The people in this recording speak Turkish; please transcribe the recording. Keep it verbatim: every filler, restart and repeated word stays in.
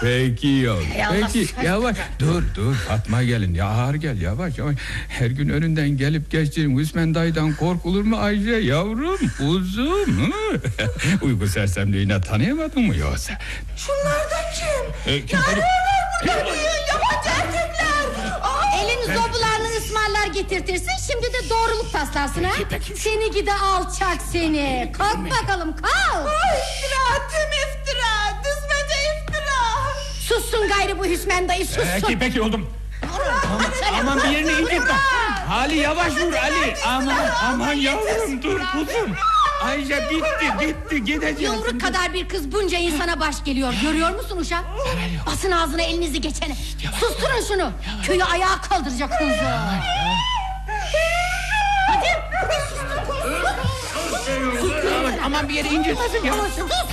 Peki yavrum. Ey Allah Peki aşkına. yavaş. Dur dur Fatma gelin. Ya ağır gel yavaş yavaş. Her gün önünden gelip geçtiğin Hüsmen dayıdan korkulur mu Ayşe yavrum? Uzun. Uyku sersemliğine tanıyamadın mı yoksa? Şunlar da kim? E, kim Ne tabii- arıyorlar burada diyor, yabancı erkekler. Aa! Elin zobularını ısmarlar getirtirsin. Şimdi de doğruluk taslarsın ha. Seni gide alçak seni. Kalk bakalım kalk. Ay, iftira, tüm iftira, düzmece iftira. Sussun gayrı bu Hüsmen dayı sussun. Peki peki oldum. Aman, aman bir yerini incitme. Ali yavaş vur Ali. Aman aman yavrum dur kuzum. Ayşe bitti bitti gideceğim. Yumruk kadar bir kız bunca insana baş geliyor. Görüyor musun uşak? Basın ağzına elinizi geçene. Susturun şunu. Köyü ayağa kaldıracak hınzı. Hadi. Aman bir yeri incitmesin ya. Sus.